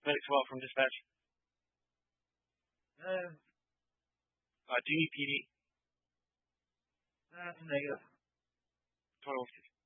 Medics well from dispatch. Do you need PD? Negative. Total